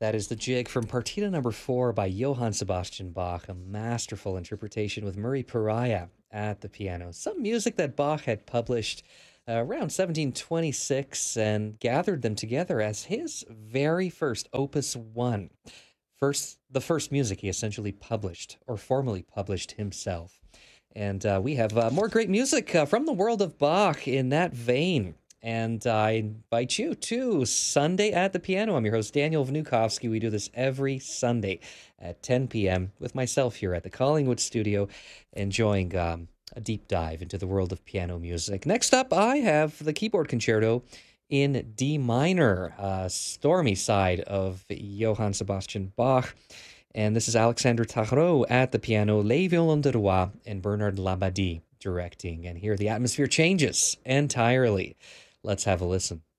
That is the jig from Partita number 4 by Johann Sebastian Bach, a masterful interpretation with Murray Pariah at the piano. Some music that Bach had published around 1726 and gathered them together as his very first Opus 1. The first music he essentially published or formally published himself. And we have more great music from the world of Bach in that vein. And I invite you to Sunday at the Piano. I'm your host, Daniel Vnukovsky. We do this every Sunday at 10 p.m. with myself here at the Collingwood studio, enjoying a deep dive into the world of piano music. Next up, I have the keyboard concerto in D minor, stormy side of Johann Sebastian Bach. And this is Alexandre Tarot at the piano, Les Violons de Roi, and Bernard Labadie directing. And here the atmosphere changes entirely. Let's have a listen.